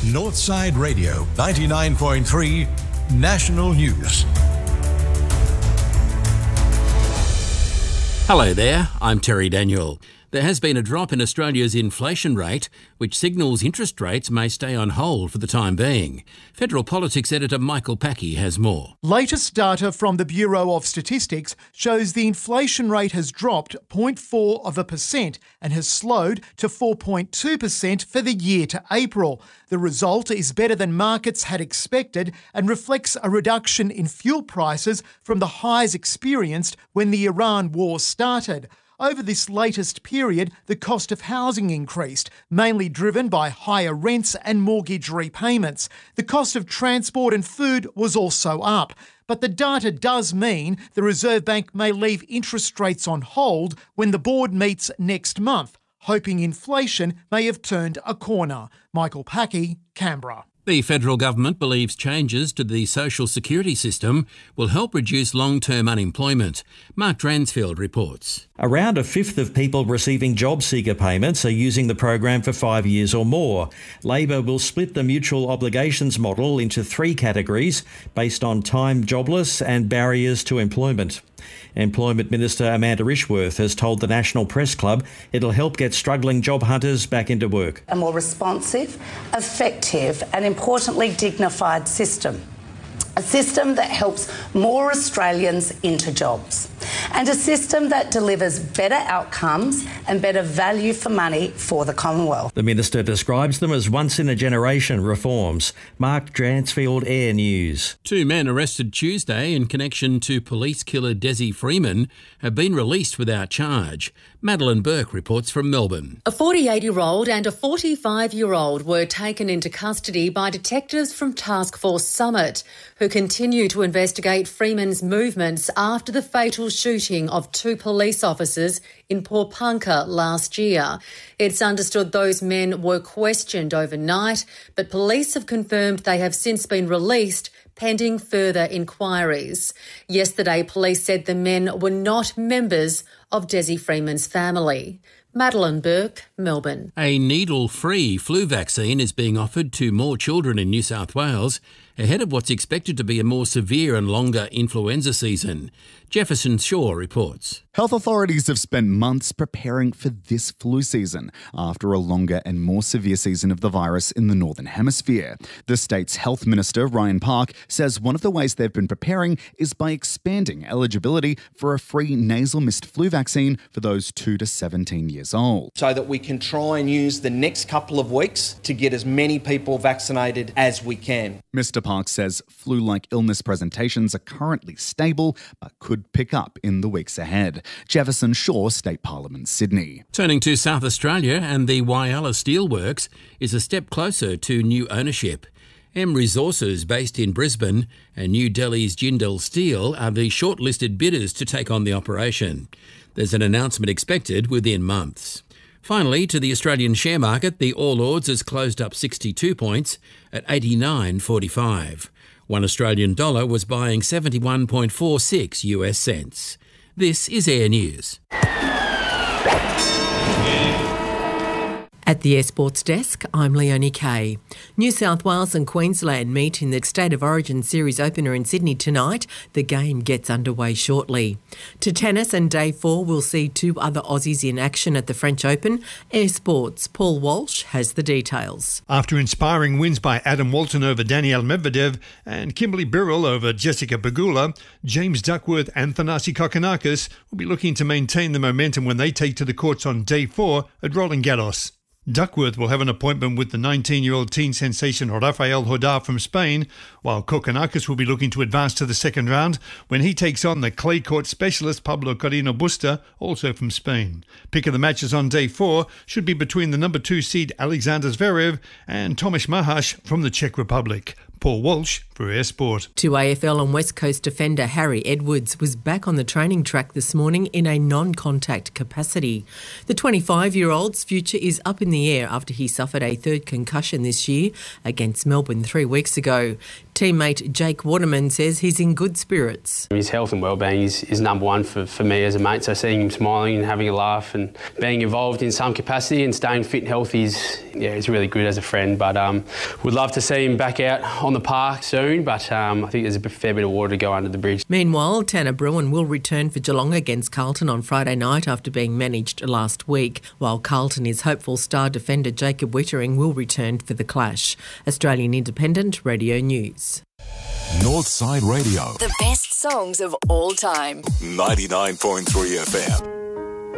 Northside Radio 99.3 National News. Hello there, I'm Terry Daniel. There has been a drop in Australia's inflation rate, which signals interest rates may stay on hold for the time being. Federal Politics editor Michael Packey has more. Latest data from the Bureau of Statistics shows the inflation rate has dropped 0.4% and has slowed to 4.2% for the year to April. The result is better than markets had expected and reflects a reduction in fuel prices from the highs experienced when the Iran war started. Over this latest period, the cost of housing increased, mainly driven by higher rents and mortgage repayments. The cost of transport and food was also up. But the data does mean the Reserve Bank may leave interest rates on hold when the board meets next month, hoping inflation may have turned a corner. Michael Packey, Canberra. The federal government believes changes to the social security system will help reduce long-term unemployment. Mark Dransfield reports. Around a fifth of people receiving job seeker payments are using the program for 5 years or more. Labor will split the mutual obligations model into three categories based on time jobless and barriers to employment. Employment Minister Amanda Rishworth has told the National Press Club it'll help get struggling job hunters back into work. A more responsive, effective and importantly dignified system. A system that helps more Australians into jobs. And a system that delivers better outcomes and better value for money for the Commonwealth. The Minister describes them as once-in-a-generation reforms. Mark Dransfield, Air News. 2 men arrested Tuesday in connection to police killer Desi Freeman have been released without charge. Madeline Burke reports from Melbourne. A 48-year-old and a 45-year-old were taken into custody by detectives from Task Force Summit, who continue to investigate Freeman's movements after the fatal shooting of 2 police officers in Pawnpukka last year. It's understood those men were questioned overnight, but police have confirmed they have since been released pending further inquiries. Yesterday, police said the men were not members of Desi Freeman's family. Madeline Burke, Melbourne. A needle-free flu vaccine is being offered to more children in New South Wales ahead of what's expected to be a more severe and longer influenza season. Jefferson Shaw reports. Health authorities have spent months preparing for this flu season after a longer and more severe season of the virus in the Northern Hemisphere. The state's health minister, Ryan Park, says one of the ways they've been preparing is by expanding eligibility for a free nasal mist flu vaccine for those 2 to 17 years old. So that we can try and use the next couple of weeks to get as many people vaccinated as we can. Mr. Park says flu-like illness presentations are currently stable but could pick up in the weeks ahead. Jefferson Shaw, State Parliament, Sydney. Turning to South Australia, and the Whyalla Steelworks is a step closer to new ownership. M Resources, based in Brisbane, and New Delhi's Jindal Steel are the shortlisted bidders to take on the operation. There's an announcement expected within months. Finally, to the Australian share market, the All Ords has closed up 62 points at 89.45. One Australian dollar was buying 71.46 US cents. This is Air News. At the Air Sports Desk, I'm Leonie Kay. New South Wales and Queensland meet in the State of Origin Series opener in Sydney tonight. The game gets underway shortly. To tennis, and day 4 will see 2 other Aussies in action at the French Open. Air Sports' Paul Walsh has the details. After inspiring wins by Adam Walton over Daniel Medvedev and Kimberly Birrell over Jessica Pegula, James Duckworth and Thanasi Kokkinakis will be looking to maintain the momentum when they take to the courts on day 4 at Roland Garros. Duckworth will have an appointment with the 19-year-old teen sensation Rafael Hodar from Spain, while Kokkinakis will be looking to advance to the second round when he takes on the clay court specialist Pablo Carreno Busta, also from Spain. Pick of the matches on day 4 should be between the number 2 seed Alexander Zverev and Tomáš Maháš from the Czech Republic. Paul Walsh for Air Sport. To AFL and West Coast defender Harry Edwards was back on the training track this morning in a non-contact capacity. The 25-year-old's future is up in the air after he suffered a third concussion this year against Melbourne 3 weeks ago. Teammate Jake Waterman says he's in good spirits. His health and wellbeing is number one for me as a mate, so seeing him smiling and having a laugh and being involved in some capacity and staying fit and healthy is really good as a friend. But would love to see him back out on the park soon, but I think there's a fair bit of water to go under the bridge. Meanwhile, Tanner Bruin will return for Geelong against Carlton on Friday night after being managed last week, while Carlton is hopeful star defender Jacob Wittering will return for the clash. Australian Independent Radio News. Northside Radio. The best songs of all time. 99.3 FM.